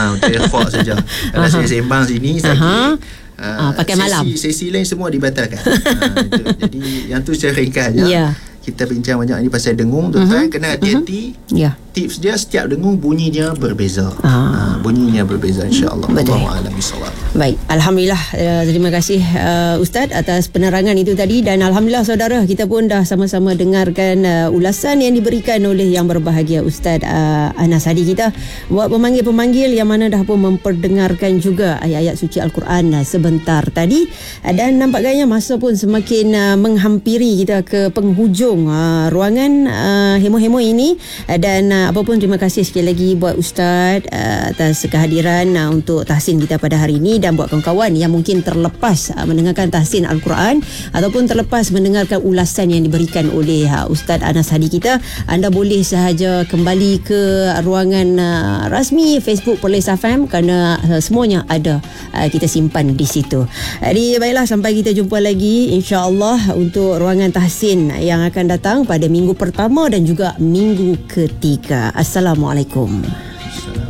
Untuk ikhfa saja. Kalau saya sembang sini sakit, pakai malam. Sesi lain semua dibatalkan. Jadi yang tu secara ringkasnya. Kita bincang banyak ni pasal dengung, tuan-tuan kena hati-hati. Tips dia, setiap dengung bunyi dia berbeza. Bunyinya berbeza, insya-Allah. Allahu a'lam bissawab. Baik, alhamdulillah, terima kasih Ustaz atas penerangan itu tadi, dan alhamdulillah saudara, kita pun dah sama-sama dengarkan ulasan yang diberikan oleh yang berbahagia Ustaz Anas Hadi kita, buat pemanggil-pemanggil yang mana dah pun memperdengarkan juga ayat-ayat suci Al-Quran sebentar tadi, dan nampaknya masa pun semakin menghampiri kita ke penghujung ruangan hemo-hemo ini, dan apapun terima kasih sekali lagi buat Ustaz atas kehadiran untuk tahsin kita pada hari ini, dan buat kawan-kawan yang mungkin terlepas mendengarkan tahsin Al-Quran ataupun terlepas mendengarkan ulasan yang diberikan oleh Ustaz Anas Hadi kita, anda boleh sahaja kembali ke ruangan rasmi Facebook Perlis FM, kerana semuanya ada kita simpan di situ. Jadi baiklah, sampai kita jumpa lagi insya-Allah untuk ruangan tahsin yang akan datang pada minggu pertama dan juga minggu ketiga. Assalamualaikum.